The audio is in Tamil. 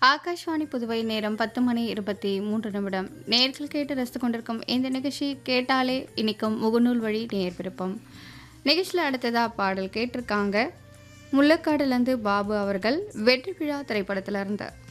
ஆகாஷ்வாணி புதுவை நேரம் 10:23 நேர்கள் கேட்டு ரசித்துக் கொண்டிருக்கும் இந்த நிகழ்ச்சி கேட்டாலே இனிக்கும் முகநூல் வழி நேர் விருப்பம். நிகழ்ச்சியில் அடுத்ததா பாடல் கேட்டிருக்காங்க. முள்ளக்காடுலேருந்து பாபு அவர்கள் வெற்றி விழா திரைப்படத்துல இருந்து.